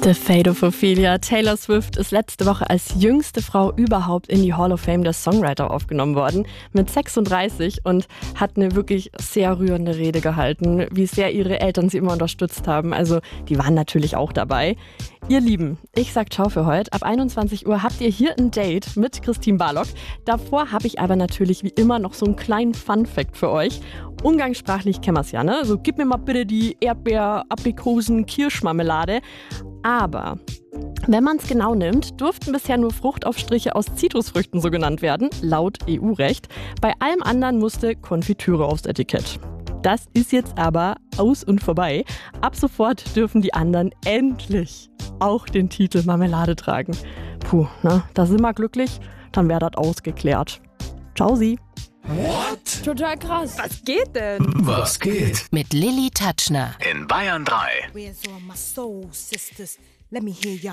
The Fate of Ophelia. Taylor Swift ist letzte Woche als jüngste Frau überhaupt in die Hall of Fame der Songwriter aufgenommen worden, mit 36, und hat eine wirklich sehr rührende Rede gehalten, wie sehr ihre Eltern sie immer unterstützt haben. Also die waren natürlich auch dabei. Ihr Lieben, ich sag ciao für heute. Ab 21 Uhr habt ihr hier ein Date mit Christine Barlock. Davor habe ich aber natürlich wie immer noch so einen kleinen Fun-Fact für euch. Umgangssprachlich kennen wir es ja, ne? So, gib mir mal bitte die Erdbeer-Aprikosen-Kirschmarmelade. Aber wenn man es genau nimmt, durften bisher nur Fruchtaufstriche aus Zitrusfrüchten so genannt werden, laut EU-Recht. Bei allem anderen musste Konfitüre aufs Etikett. Das ist jetzt aber aus und vorbei. Ab sofort dürfen die anderen endlich auch den Titel Marmelade tragen. Puh, ne? Da sind wir glücklich, dann wäre das ausgeklärt. Ciao, Sie. What? Total krass. Was geht denn? Was geht? Mit Lilly Tatschner. In Bayern 3. Where's all my soul sisters? Let me hear ya.